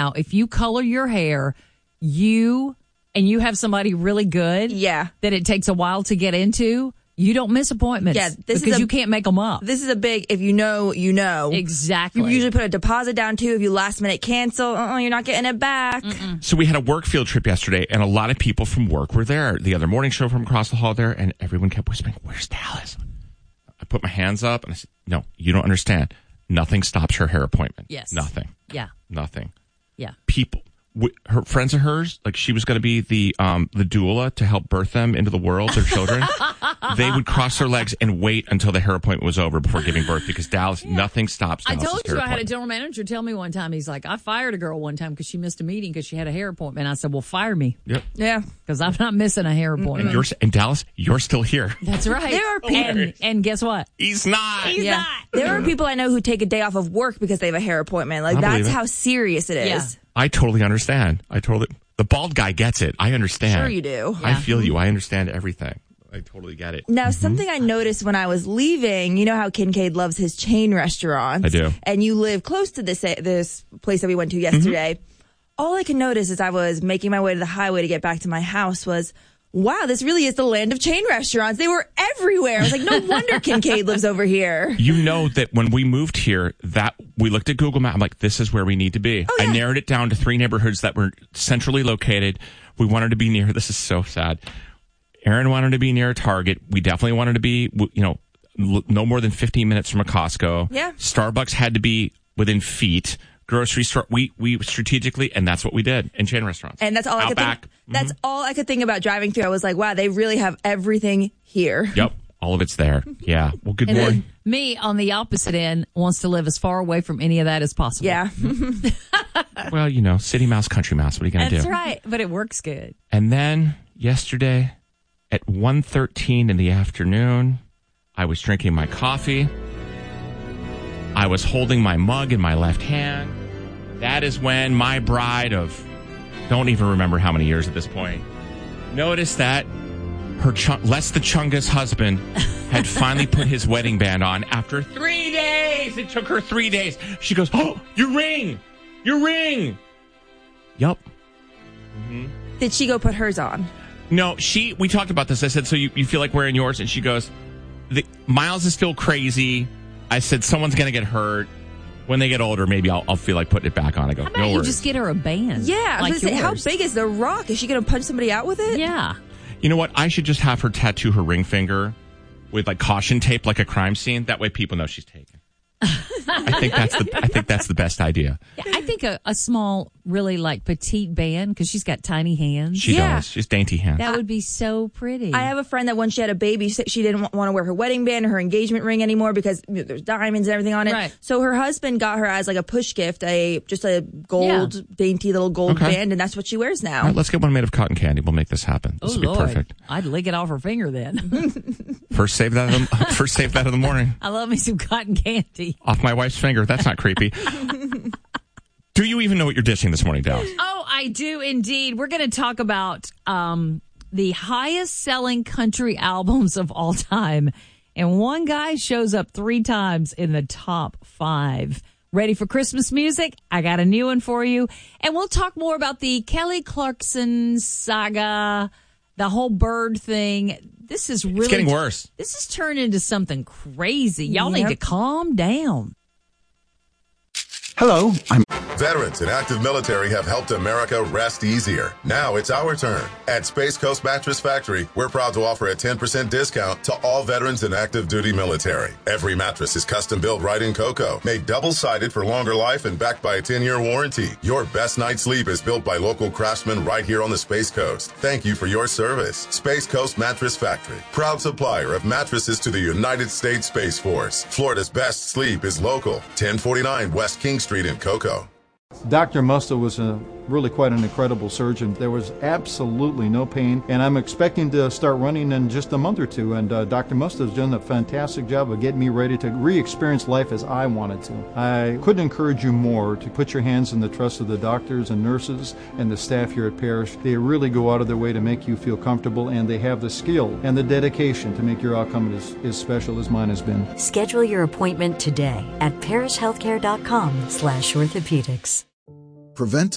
now, if you color your hair, you have somebody really good that it takes a while to get into, you don't miss appointments. Yeah, because you can't make them up. This is a big, if you know, you know. Exactly. You usually put a deposit down, too. If you last minute cancel, you're not getting it back. So we had a work field trip yesterday, and a lot of people from work were there. The other morning show from across the hall there, and everyone kept whispering, "Where's Dallas?" I put my hands up, and I said, "No, you don't understand. Nothing stops her hair appointment. Yes. Nothing. Yeah. Nothing. Yeah. People, her friends of hers, like she was going to be the doula to help birth them into the world, their children. They would cross their legs and wait until the hair appointment was over before giving birth because Dallas, nothing stops Dallas' I told you I had a appointment. general manager tell me one time, he's like, I fired a girl one time because she missed a meeting because she had a hair appointment. I said, well, fire me. Yep. Yeah. Because I'm not missing a hair appointment. And Dallas, you're still here. That's right. There are people. And guess what? He's not. He's not. There are people I know who take a day off of work because they have a hair appointment. Like, I believe that's it. how serious it is. Yeah. I totally understand. The bald guy gets it. I understand. Sure you do. I feel you. I understand everything. I totally get it. Now, something I noticed when I was leaving, you know how Kincaid loves his chain restaurants? I do. And you live close to this place that we went to yesterday. All I could notice as I was making my way to the highway to get back to my house was, wow, this really is the land of chain restaurants. They were everywhere. I was like, no wonder Kincaid lives over here. You know that when we moved here, that we looked at Google Maps. I'm like, this is where we need to be. yeah. I narrowed it down to 3 neighborhoods that were centrally located. We wanted to be near. This is so sad. Aaron wanted to be near a Target. We definitely wanted to be, no more than 15 minutes from a Costco. Yeah. Starbucks had to be within feet. Grocery store, we strategically, and that's what we did in chain restaurants. And that's all I could think. That's all I could think about driving through. I was like, wow, they really have everything here. Yep. All of it's there. Yeah. Well, good And morning. then me, on the opposite end, wants to live as far away from any of that as possible. Yeah. Well, city mouse, country mouse. What are you going to do? That's right. But it works good. And then yesterday at 1:13 in the afternoon, I was drinking my coffee. I was holding my mug in my left hand. That is when my bride of don't even remember how many years at this point noticed that her Les the Chungus husband had finally put his wedding band on after 3 days. It took her 3 days. She goes, "Oh, your ring. Your ring." Yup. Did she go put hers on? No, we talked about this. I said, so you feel like wearing yours? And she goes, Miles is still crazy. I said, someone's going to get hurt. When they get older, maybe I'll feel like putting it back on. I go, How about no you worries. just get her a band? Yeah. Like How yours? big is the rock? Is she going to punch somebody out with it? Yeah. You know what? I should just have her tattoo her ring finger with like caution tape, like a crime scene. That way people know she's taken. I think that's the best idea. Yeah, I think a small, really like petite band, because she's got tiny hands. She does. She's dainty hands. That would be so pretty. I have a friend that when she had a baby, she didn't want to wear her wedding band or her engagement ring anymore because there's diamonds and everything on it. Right. So her husband got her as like a push gift, just a gold, dainty little gold band, and that's what she wears now. All right, let's get one made of cotton candy. We'll make this happen. This Oh, will be Lord. perfect. I'd lick it off her finger then. First save that of the morning. I love me some cotton candy. Off my wife's finger. That's not creepy. Do you even know what you're dishing this morning, Dallas? Oh, I do indeed. We're going to talk about the highest selling country albums of all time. And one guy shows up 3 times in the top 5. Ready for Christmas music? I got a new one for you. And we'll talk more about the Kelly Clarkson saga, the whole bird thing. This is really... It's getting worse. This has turned into something crazy. Y'all need to calm down. Hello, I'm... Veterans and active military have helped America rest easier. Now it's our turn. At Space Coast Mattress Factory, we're proud to offer a 10% discount to all veterans and active duty military. Every mattress is custom built right in cocoa, made double-sided for longer life and backed by a 10-year warranty. Your best night's sleep is built by local craftsmen right here on the Space Coast. Thank you for your service. Space Coast Mattress Factory, proud supplier of mattresses to the United States Space Force. Florida's best sleep is local. 1049 West King Street in Cocoa. Dr. Musta was really quite an incredible surgeon. There was absolutely no pain, and I'm expecting to start running in just a month or two, and Dr. Musta has done a fantastic job of getting me ready to re-experience life as I wanted to. I couldn't encourage you more to put your hands in the trust of the doctors and nurses and the staff here at Parrish. They really go out of their way to make you feel comfortable, and they have the skill and the dedication to make your outcome as special as mine has been. Schedule your appointment today at parrishhealthcare.com/orthopedics. Prevent